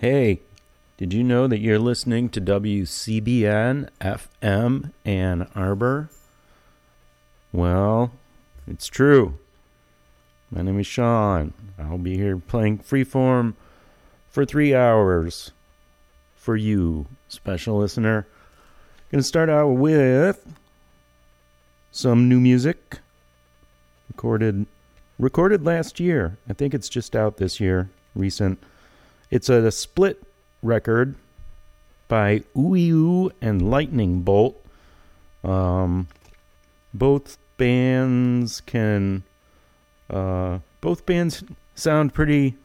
Hey, did you know that you're listening to WCBN FM Ann Arbor? Well, it's true. My name is Sean. I'll be here playing freeform for 3 hours for you, special listener. Gonna start out with some new music recorded last year. I think it's just out this year, recent. It's a split record by Ooey and Lightning Bolt. Both bands sound pretty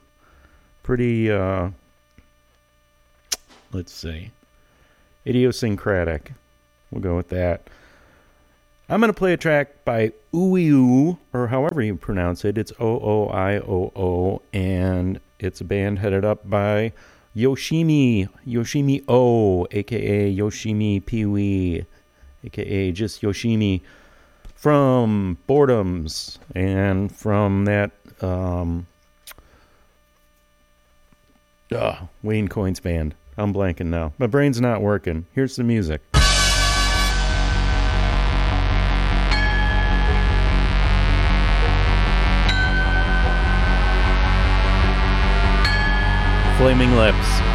let's see, idiosyncratic. We'll go with that. I'm going to play a track by Ooey, or however you pronounce it. It's Ooioo, and it's a band headed up by Yoshimi O, a.k.a. Yoshimi Pee-wee, a.k.a. just Yoshimi, from Boredoms, and from that Wayne Coyne's band. I'm blanking now. My brain's not working. Here's the music. Flaming Lips.